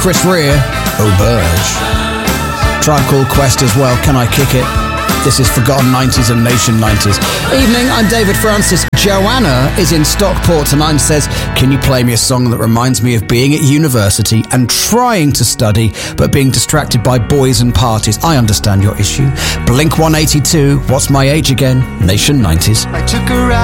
Chris Rea, Auberge. Tribe Called Quest as well, Can I Kick It? This is Forgotten 90s and Nation 90s. Evening, I'm David Francis. Joanna is in Stockport tonight and says, can you play me a song that reminds me of being at university and trying to study, but being distracted by boys and parties? I understand your issue. Blink 182, What's My Age Again? Nation 90s. I took her out.